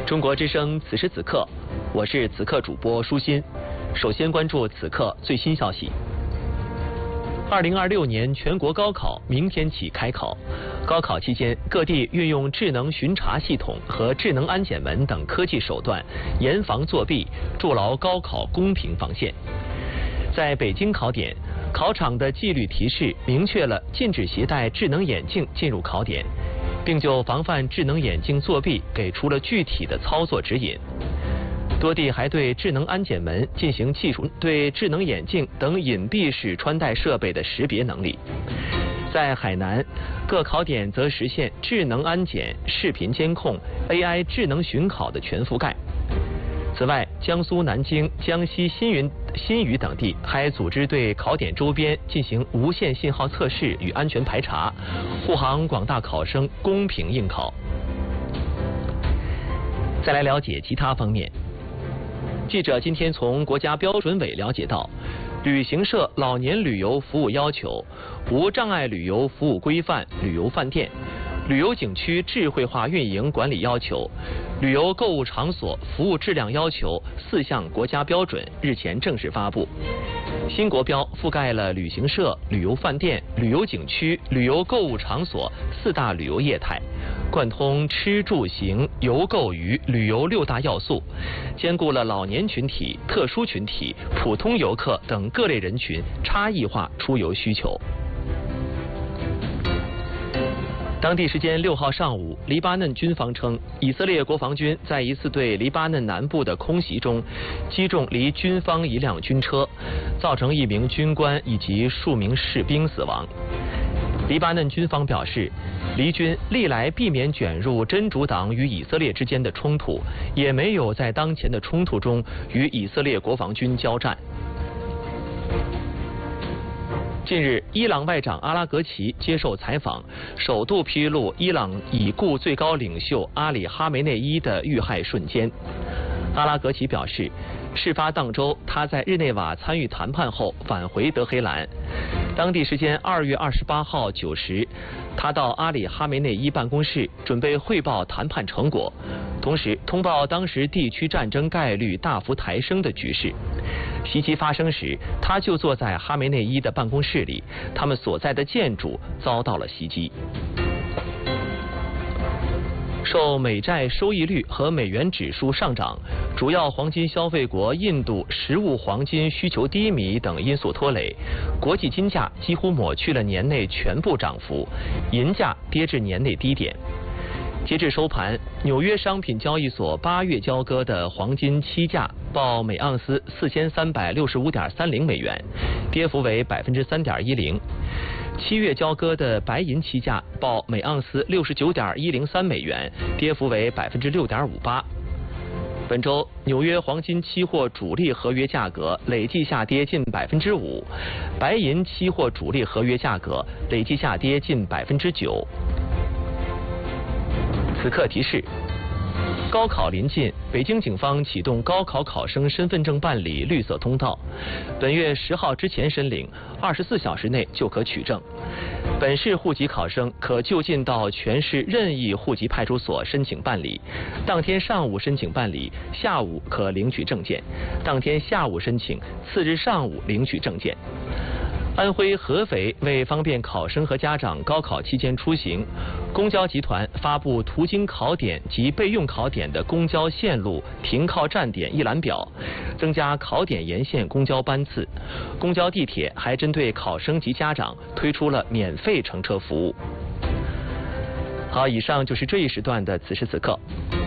中国之声此时此刻，我是此刻主播舒心。首先关注此刻最新消息。2026年全国高考明天起开考，高考期间，各地运用智能巡查系统和智能安检门等科技手段，严防作弊，筑牢高考公平防线。在北京考点，考场的纪律提示明确了禁止携带智能眼镜进入考点，并就防范智能眼镜作弊给出了具体的操作指引。多地还对智能安检门进行技术对智能眼镜等隐蔽式穿戴设备的识别能力。在海南，各考点则实现智能安检、视频监控、AI 智能巡考的全覆盖。此外，江苏南京、江西新余等地还组织对考点周边进行无线信号测试与安全排查，护航广大考生公平应考。再来了解其他方面。记者今天从国家标准委了解到，旅行社老年旅游服务要求、无障碍旅游服务规范旅游饭店、旅游景区智慧化运营管理要求、旅游购物场所服务质量要求4项国家标准日前正式发布。新国标覆盖了旅行社、旅游饭店、旅游景区、旅游购物场所4大旅游业态，贯通吃住行游购娱旅游6大要素，兼顾了老年群体、特殊群体、普通游客等各类人群差异化出游需求。当地时间6号上午，黎巴嫩军方称，以色列国防军在一次对黎巴嫩南部的空袭中击中离军方一辆军车，造成1名军官以及数名士兵死亡。黎巴嫩军方表示，黎军历来避免卷入真主党与以色列之间的冲突，也没有在当前的冲突中与以色列国防军交战。近日，伊朗外长阿拉格齐接受采访，首度披露伊朗已故最高领袖阿里哈梅内伊的遇害瞬间。阿拉格齐表示，事发当周他在日内瓦参与谈判后返回德黑兰。当地时间2月28号9时，他到阿里哈梅内伊办公室准备汇报谈判成果，同时通报当时地区战争概率大幅抬升的局势。袭击发生时，他就坐在哈梅内伊的办公室里，他们所在的建筑遭到了袭击。受美债收益率和美元指数上涨、主要黄金消费国印度实物黄金需求低迷等因素拖累，国际金价几乎抹去了年内全部涨幅，银价跌至年内低点。截至收盘，纽约商品交易所8月交割的黄金期价报每盎司4365.30美元，跌幅为3.10%。7月交割的白银期价报每盎司69.103美元，跌幅为6.58%。本周纽约黄金期货主力合约价格累计下跌近5%，白银期货主力合约价格累计下跌近9%。此刻提示：高考临近，北京警方启动高考考生身份证办理绿色通道，本月10号之前申领，24小时内就可取证。本市户籍考生可就近到全市任意户籍派出所申请办理，当天上午申请办理，下午可领取证件；当天下午申请，次日上午领取证件。安徽合肥为方便考生和家长高考期间出行，公交集团发布途经考点及备用考点的公交线路、停靠站点一览表，增加考点沿线公交班次。公交地铁还针对考生及家长推出了免费乘车服务。好，以上就是这一时段的此时此刻。